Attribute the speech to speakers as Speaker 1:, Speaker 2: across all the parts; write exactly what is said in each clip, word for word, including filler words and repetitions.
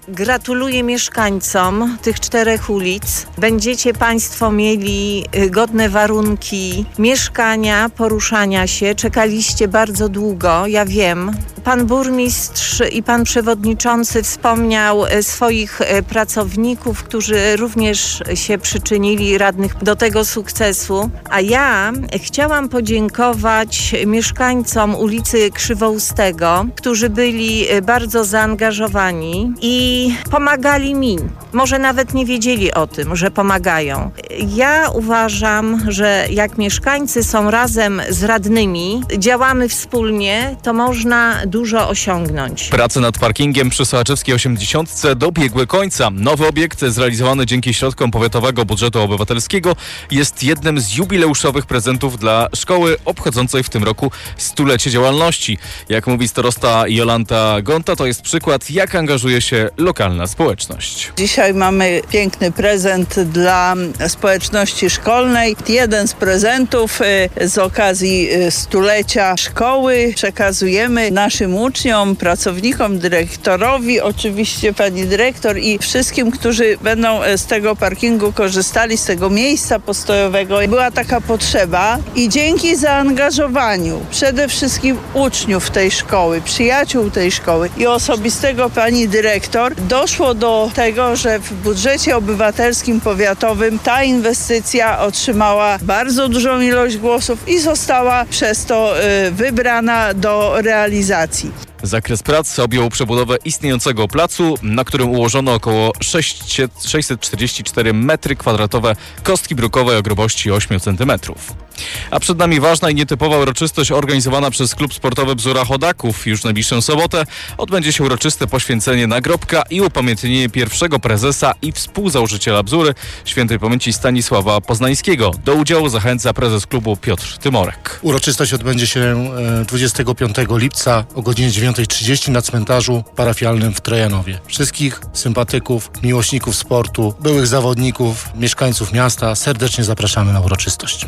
Speaker 1: Gratuluję mieszkańcom tych czterech ulic. Będziecie Państwo mieli godne warunki mieszkania, poruszania się. Czekaliście bardzo długo, ja wiem. Pan burmistrz i pan przewodniczący wspomniał swoich pracowników, którzy również się przyczynili, radnych, do tego sukcesu. A ja chciałam podziękować mieszkańcom ulicy Krzywoustego, którzy byli bardzo zaangażowani i pomagali mi. Może nawet nie wiedzieli o tym, że pomagają. Ja uważam, że jak mieszkańcy są razem z radnymi, działamy wspólnie, to można dużo osiągnąć.
Speaker 2: Prace nad parkingiem przy Sochaczewskiej osiemdziesiątce dobiegły końca. Nowy obiekt zrealizowany dzięki środkom powiatowego budżetu obywatelskiego jest jednym z jubileuszowych prezentów dla szkoły obchodzącej w tym roku stulecie działalności. Jak mówi starosta Jolanta Gonta, to jest przykład, jak angażuje się lokalna społeczność.
Speaker 3: Dzisiaj mamy piękny prezent dla społeczności szkolnej. Jeden z prezentów z okazji stulecia szkoły przekazujemy naszym uczniom, pracownikom, dyrektorowi, oczywiście pani dyrektor i wszystkim, którzy będą z tego parkingu korzystali, z tego miejsca postojowego. Była taka potrzeba i dzięki zaangażowaniu przede wszystkim uczniów tej szkoły, przyjaciół tej szkoły i osobistego pani dyrektor doszło do tego, że w budżecie obywatelskim powiatowym ta inwestycja otrzymała bardzo dużą ilość głosów i została przez to y, wybrana do realizacji.
Speaker 2: Zakres prac objął przebudowę istniejącego placu, na którym ułożono około sześćset czterdzieści cztery metry kwadratowe kostki brukowej o grubości ośmiu centymetrów. A przed nami ważna i nietypowa uroczystość organizowana przez klub sportowy Bzura Chodaków. Już w najbliższą sobotę odbędzie się uroczyste poświęcenie nagrobka i upamiętnienie pierwszego prezesa i współzałożyciela Bzury, świętej pamięci Stanisława Poznańskiego. Do udziału zachęca prezes klubu Piotr Tymorek.
Speaker 4: Uroczystość odbędzie się dwudziestego piątego lipca o godzinie dziewiątej trzydzieści na cmentarzu parafialnym w Trojanowie. Wszystkich sympatyków, miłośników sportu, byłych zawodników, mieszkańców miasta serdecznie zapraszamy na uroczystość.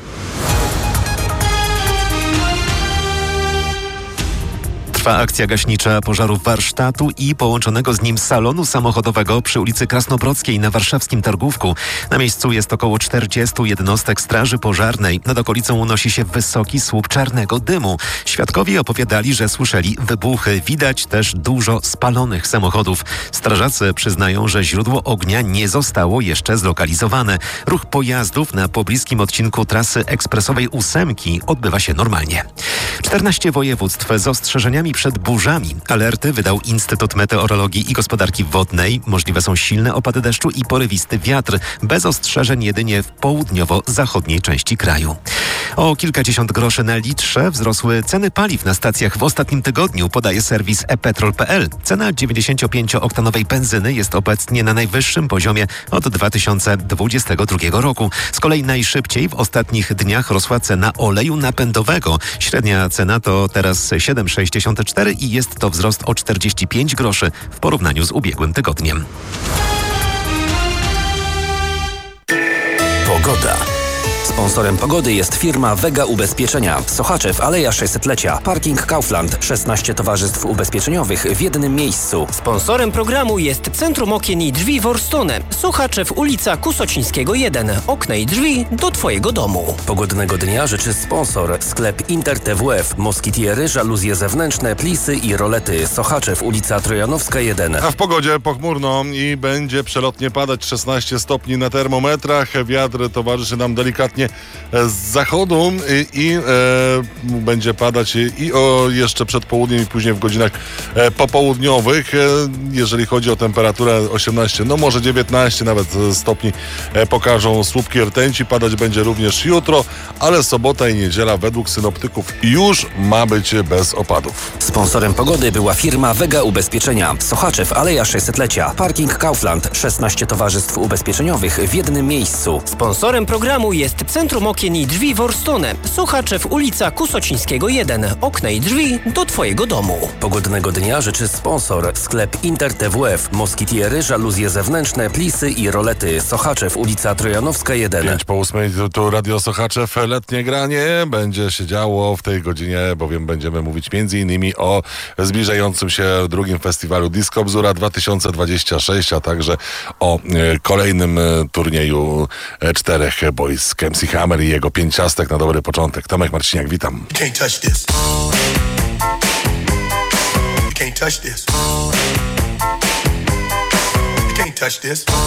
Speaker 5: Trwa akcja gaśnicza pożaru warsztatu i połączonego z nim salonu samochodowego przy ulicy Krasnobrodzkiej na warszawskim Targówku. Na miejscu jest około czterdziestu jednostek straży pożarnej. Nad okolicą unosi się wysoki słup czarnego dymu. Świadkowie opowiadali, że słyszeli wybuchy. Widać też dużo spalonych samochodów. Strażacy przyznają, że źródło ognia nie zostało jeszcze zlokalizowane. Ruch pojazdów na pobliskim odcinku trasy ekspresowej ósemki odbywa się normalnie. czternaście województw z ostrzeżeniami przed burzami. Alerty wydał Instytut Meteorologii i Gospodarki Wodnej. Możliwe są silne opady deszczu i porywisty wiatr. Bez ostrzeżeń jedynie w południowo-zachodniej części kraju. O kilkadziesiąt groszy na litrze wzrosły ceny paliw na stacjach w ostatnim tygodniu, podaje serwis e petrol kropka pe el. Cena dziewięćdziesięciopięciooktanowej benzyny jest obecnie na najwyższym poziomie od dwa tysiące dwudziestego drugiego roku. Z kolei najszybciej w ostatnich dniach rosła cena oleju napędowego. Średnia cena to teraz siedem przecinek sześćdziesiąt cztery i jest to wzrost o czterdzieści pięć groszy w porównaniu z ubiegłym tygodniem.
Speaker 6: Pogoda. Sponsorem pogody jest firma Vega Ubezpieczenia. Sochaczew, Aleja sześćsetlecia. Parking Kaufland. szesnaście towarzystw ubezpieczeniowych w jednym miejscu.
Speaker 7: Sponsorem programu jest Centrum Okien i Drzwi Worstone. Sochaczew, ulica Kusocińskiego jeden. Okna i drzwi do Twojego domu.
Speaker 6: Pogodnego dnia życzy sponsor. Sklep Inter T W F. Moskitiery, żaluzje zewnętrzne, plisy i rolety. Sochaczew, ulica Trojanowska jeden.
Speaker 8: A w pogodzie pochmurno i będzie przelotnie padać. szesnaście stopni na termometrach. Wiatr towarzyszy nam delikatnie z zachodu i, i e, będzie padać i o jeszcze przed południem i później w godzinach e, popołudniowych. E, jeżeli chodzi o temperaturę osiemnaście, no może dziewiętnaście nawet stopni e, pokażą słupki rtęci. Padać będzie również jutro, ale sobota i niedziela według synoptyków już ma być bez opadów.
Speaker 6: Sponsorem pogody była firma Vega Ubezpieczenia. Sochaczew, Aleja sześćsetlecia. Parking Kaufland. szesnaście towarzystw ubezpieczeniowych w jednym miejscu.
Speaker 7: Sponsorem programu jest Centrum Okien i Drzwi Worstone. Sochaczew, ulica Kusocińskiego jeden. Okna i drzwi do Twojego domu.
Speaker 6: Pogodnego dnia życzy sponsor. Sklep Inter T W F. Moskitiery, żaluzje zewnętrzne, plisy i rolety. Sochaczew, ulica Trojanowska jeden.
Speaker 8: Pięć po ósmej, tu Radio Sochaczew, letnie granie. Będzie się działo w tej godzinie, bowiem będziemy mówić między innymi o zbliżającym się drugim festiwalu Disco Bzura dwa tysiące dwadzieścia sześć, a także o e, kolejnym e, turnieju e, czterech boys M C Hammer i jego pięciastek na dobry początek. Tomek Marciniak, witam.
Speaker 9: You can't touch this. You can't touch this. You can't touch this.